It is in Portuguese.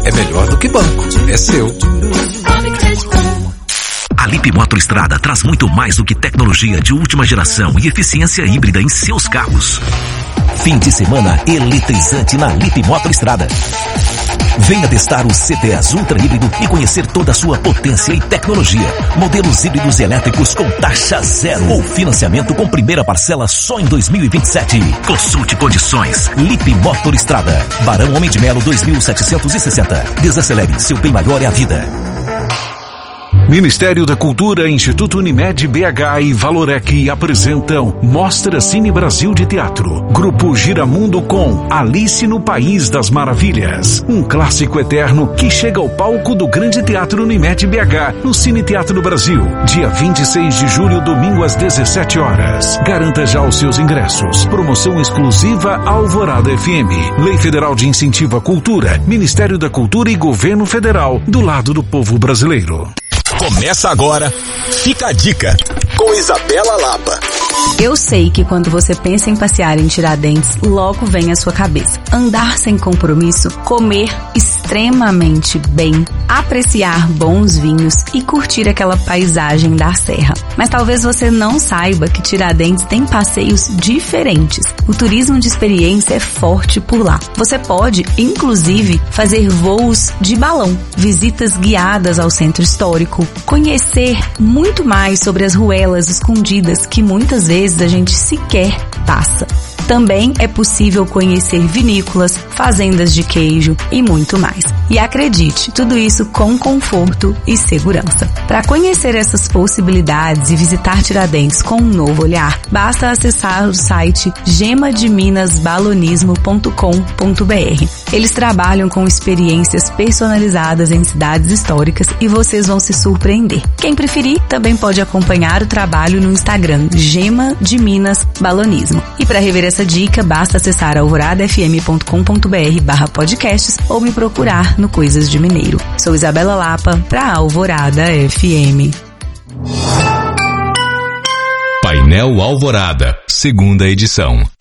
é melhor do que banco. É seu. A Lippe Motoestrada traz muito mais do que tecnologia de última geração e eficiência híbrida em seus carros. Fim de semana eletrizante na Lippe Motoestrada. Venha testar o C10 Ultra Híbrido e conhecer toda a sua potência e tecnologia. Modelos híbridos elétricos com taxa zero ou financiamento com primeira parcela só em 2027. Consulte condições. Lippe Motoestrada. Barão Homem de Melo 2760. Desacelere, seu bem maior é a vida. Ministério da Cultura, Instituto Unimed BH e Valorec apresentam Mostra Cine Brasil de Teatro. Grupo Giramundo com Alice no País das Maravilhas. Um clássico eterno que chega ao palco do Grande Teatro Unimed BH, no Cine Teatro Brasil. Dia 26 de julho, domingo às 17 horas. Garanta já os seus ingressos. Promoção exclusiva Alvorada FM. Lei Federal de Incentivo à Cultura. Ministério da Cultura e Governo Federal. Do lado do povo brasileiro. Começa agora, Fica a Dica, com Isabela Lapa. Eu sei que quando você pensa em passear em Tiradentes, logo vem à sua cabeça andar sem compromisso, comer extremamente bem, apreciar bons vinhos e curtir aquela paisagem da serra. Mas talvez você não saiba que Tiradentes tem passeios diferentes. O turismo de experiência é forte por lá. Você pode, inclusive, fazer voos de balão, visitas guiadas ao centro histórico, conhecer muito mais sobre as ruelas escondidas que muitas vezes a gente sequer passa. Também é possível conhecer vinícolas, fazendas de queijo e muito mais. E acredite, tudo isso com conforto e segurança. Para conhecer essas possibilidades e visitar Tiradentes com um novo olhar, basta acessar o site gemademinasbalonismo.com.br. Eles trabalham com experiências personalizadas em cidades históricas e vocês vão se surpreender. Quem preferir, também pode acompanhar o trabalho no Instagram Gema de Minas Balonismo. E para rever essa dica, basta acessar alvoradafm.com.br/podcasts ou me procurar no Coisas de Mineiro. Sou Isabela Lapa para Alvorada FM. Painel Alvorada, segunda edição.